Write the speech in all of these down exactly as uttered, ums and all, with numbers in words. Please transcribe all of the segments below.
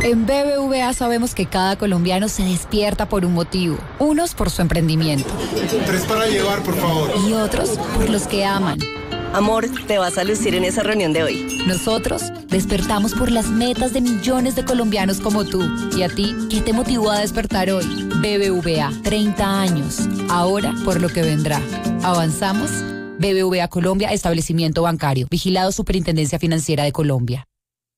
En B B V A sabemos que cada colombiano se despierta por un motivo. Unos por su emprendimiento. Tres para llevar, por favor. Y otros por los que aman. Amor, te vas a lucir en esa reunión de hoy. Nosotros despertamos por las metas de millones de colombianos como tú. ¿Y a ti qué te motivó a despertar hoy? B B V A, treinta años. Ahora por lo que vendrá. ¿Avanzamos? B B V A Colombia, establecimiento bancario. Vigilado Superintendencia Financiera de Colombia.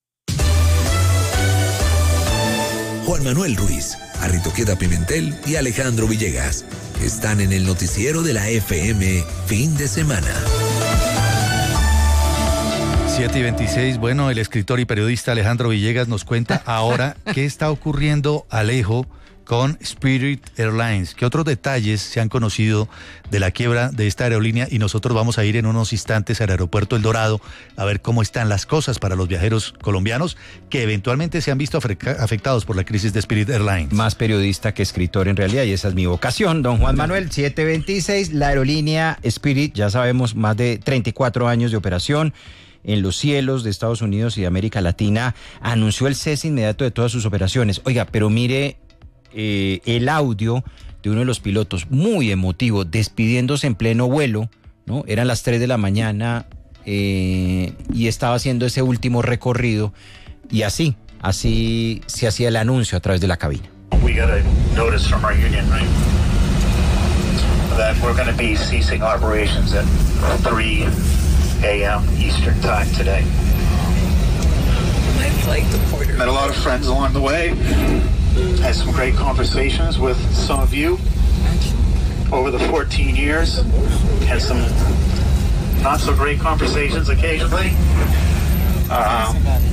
Juan Manuel Ruiz, Arritoqueta Pimentel y Alejandro Villegas están en el noticiero de la F M fin de semana. siete y veintiséis, bueno, el escritor y periodista Alejandro Villegas nos cuenta ahora qué está ocurriendo, Alejo, con Spirit Airlines. ¿Qué otros detalles se han conocido de la quiebra de esta aerolínea? Y nosotros vamos a ir en unos instantes al aeropuerto El Dorado a ver cómo están las cosas para los viajeros colombianos que eventualmente se han visto afectados por la crisis de Spirit Airlines. Más periodista que escritor en realidad, y esa es mi vocación, don Juan Manuel. siete veintiséis, la aerolínea Spirit, ya sabemos, más de treinta y cuatro años de operación en los cielos de Estados Unidos y de América Latina, anunció el cese inmediato de todas sus operaciones. Oiga, pero mire eh, el audio de uno de los pilotos, muy emotivo, despidiéndose en pleno vuelo, ¿no? Eran las tres de la mañana eh, y estaba haciendo ese último recorrido, y así, así se hacía el anuncio a través de la cabina. We got a notice from our union, right? That we're going to be ceasing operations at three a m Eastern Time today. My flight deporter. Met a lot of friends along the way. Had some great conversations with some of you over the fourteen years. Had some not so great conversations occasionally. Uh,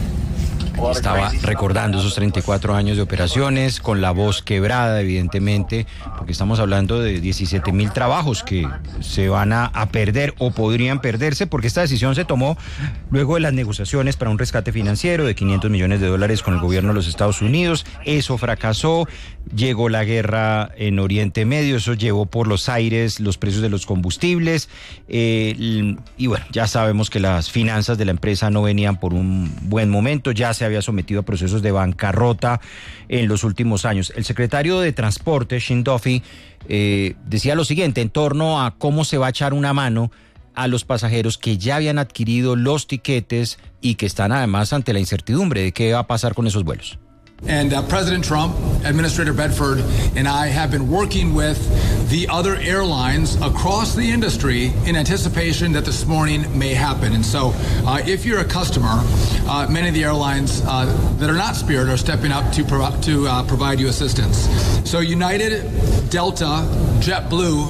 Estaba recordando esos treinta y cuatro años de operaciones, con la voz quebrada, evidentemente, porque estamos hablando de diecisiete mil trabajos que se van a, a perder o podrían perderse, porque esta decisión se tomó luego de las negociaciones para un rescate financiero de quinientos millones de dólares con el gobierno de los Estados Unidos. Eso fracasó, llegó la guerra en Oriente Medio, eso llevó por los aires los precios de los combustibles, eh, y bueno, ya sabemos que las finanzas de la empresa no venían por un buen momento, ya se había sometido a procesos de bancarrota en los últimos años. El secretario de Transporte, Sean Duffy, eh, decía lo siguiente en torno a cómo se va a echar una mano a los pasajeros que ya habían adquirido los tiquetes y que están además ante la incertidumbre de qué va a pasar con esos vuelos. And uh, President Trump, Administrator Bedford, and I have been working with the other airlines across the industry in anticipation that this morning may happen. And so uh, if you're a customer, uh, many of the airlines uh, that are not Spirit are stepping up to, pro- to uh, provide you assistance. So United, Delta, JetBlue,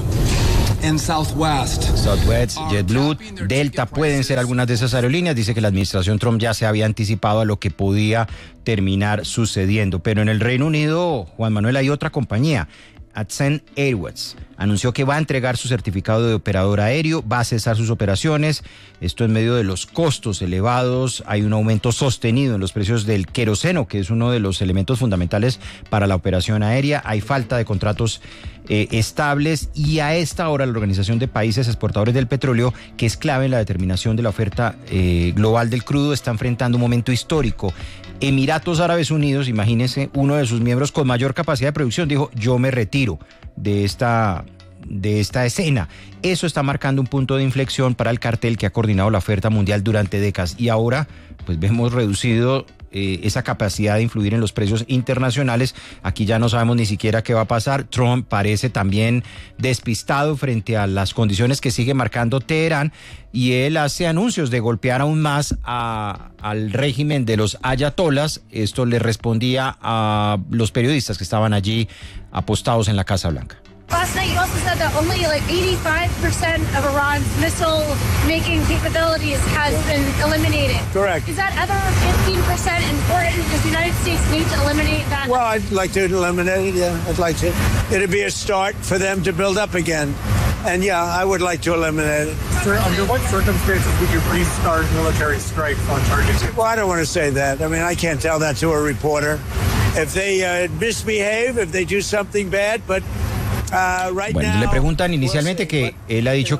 en Southwest. Southwest, JetBlue, Delta pueden ser algunas de esas aerolíneas. Dice que la administración Trump ya se había anticipado a lo que podía terminar sucediendo. Pero en el Reino Unido, Juan Manuel, hay otra compañía, Accent Airways, anunció que va a entregar su certificado de operador aéreo, va a cesar sus operaciones. Esto en medio de los costos elevados. Hay un aumento sostenido en los precios del queroseno, que es uno de los elementos fundamentales para la operación aérea. Hay falta de contratos eh, estables, y a esta hora la Organización de Países Exportadores del Petróleo, que es clave en la determinación de la oferta eh, global del crudo, está enfrentando un momento histórico. Emiratos Árabes Unidos, imagínense, uno de sus miembros con mayor capacidad de producción, dijo: yo me retiro de esta, de esta escena. Eso está marcando un punto de inflexión para el cartel que ha coordinado la oferta mundial durante décadas, y ahora pues vemos reducido eh, esa capacidad de influir en los precios internacionales. Aquí ya no sabemos ni siquiera qué va a pasar. Trump parece también despistado frente a las condiciones que sigue marcando Teherán, y él hace anuncios de golpear aún más a, al régimen de los ayatolas. Esto le respondía a los periodistas que estaban allí apostados en la Casa Blanca. Last night you also said that only like eighty-five percent of Iran's missile-making capabilities has been eliminated. Correct. Is that other fifteen percent important? Does the United States need to eliminate that? Well, I'd like to eliminate it, yeah, I'd like to. It'd be a start for them to build up again. And yeah, I would like to eliminate it. Sir, under what circumstances would you restart military strikes on targets? Well, I don't want to say that. I mean, I can't tell that to a reporter. If they uh, misbehave, if they do something bad, but... Uh, right bueno, now, le preguntan inicialmente que él ha dicho que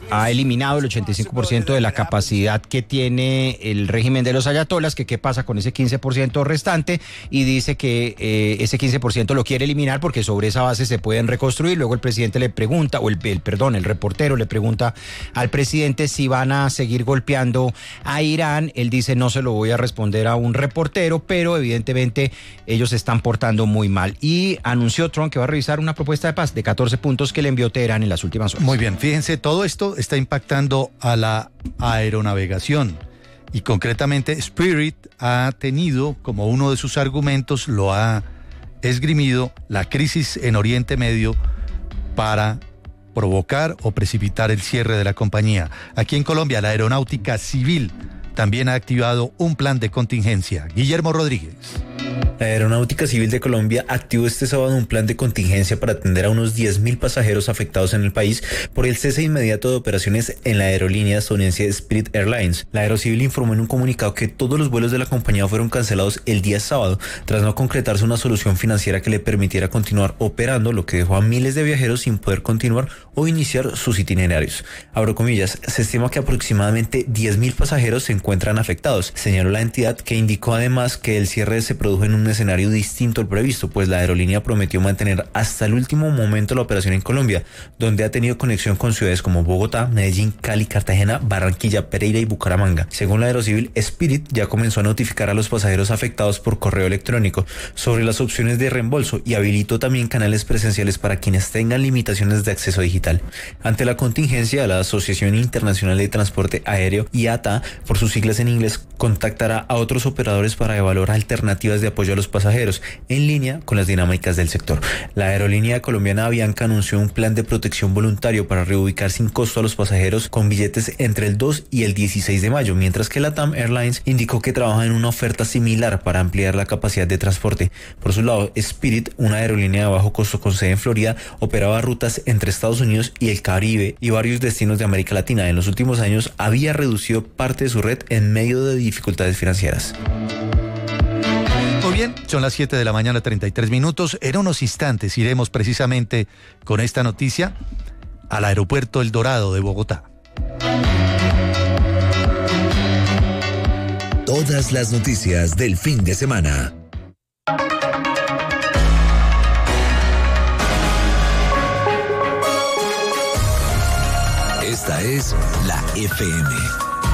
ha eliminado el ochenta y cinco por ciento de la capacidad que tiene el régimen de los ayatolas, que qué pasa con ese quince por ciento restante, y dice que eh, ese quince por ciento lo quiere eliminar porque sobre esa base se pueden reconstruir. Luego el presidente le pregunta, o el, el perdón, el reportero le pregunta al presidente si van a seguir golpeando a Irán. Él dice: no se lo voy a responder a un reportero, pero evidentemente ellos se están portando muy mal. Y anunció Trump que va a revisar una propuesta de paz de catorce puntos que le envió Teherán en las últimas horas. Muy bien, fíjense, todo esto está impactando a la aeronavegación. Y concretamente Spirit ha tenido como uno de sus argumentos, lo ha esgrimido, la crisis en Oriente Medio para provocar o precipitar el cierre de la compañía. Aquí en Colombia, la Aeronáutica Civil también ha activado un plan de contingencia. Guillermo Rodríguez. La Aeronáutica Civil de Colombia activó este sábado un plan de contingencia para atender a unos diez mil pasajeros afectados en el país por el cese inmediato de operaciones en la aerolínea estadounidense Spirit Airlines. La Aerocivil informó en un comunicado que todos los vuelos de la compañía fueron cancelados el día sábado, tras no concretarse una solución financiera que le permitiera continuar operando, lo que dejó a miles de viajeros sin poder continuar o iniciar sus itinerarios. Abro comillas, se estima que aproximadamente diez mil pasajeros se encuentran afectados, señaló la entidad, que indicó además que el cierre se produjo en un escenario distinto al previsto, pues la aerolínea prometió mantener hasta el último momento la operación en Colombia, donde ha tenido conexión con ciudades como Bogotá, Medellín, Cali, Cartagena, Barranquilla, Pereira y Bucaramanga. Según la Aerocivil, Spirit ya comenzó a notificar a los pasajeros afectados por correo electrónico sobre las opciones de reembolso y habilitó también canales presenciales para quienes tengan limitaciones de acceso digital. Ante la contingencia, la Asociación Internacional de Transporte Aéreo, I A T A, por sus siglas en inglés, contactará a otros operadores para evaluar alternativas de apoyo a los pasajeros, en línea con las dinámicas del sector. La aerolínea colombiana Avianca anunció un plan de protección voluntario para reubicar sin costo a los pasajeros con billetes entre el dos y el dieciséis de mayo, mientras que LATAM Airlines indicó que trabaja en una oferta similar para ampliar la capacidad de transporte. Por su lado, Spirit, una aerolínea de bajo costo con sede en Florida, operaba rutas entre Estados Unidos y el Caribe y varios destinos de América Latina. En los últimos años había reducido parte de su red en medio de dificultades financieras. Muy bien, son las siete de la mañana, treinta y tres minutos. En unos instantes iremos precisamente con esta noticia al aeropuerto El Dorado de Bogotá. Todas las noticias del fin de semana. Esta es la F M.